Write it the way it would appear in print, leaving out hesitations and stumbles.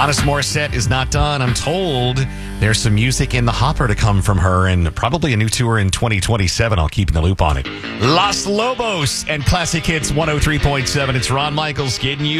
Alanis Morissette is not done. I'm told there's some music in the hopper to come from her and probably a new tour in 2027. I'll keep in the loop on it. Los Lobos and Classic Hits 103.7. It's Ron Michaels getting you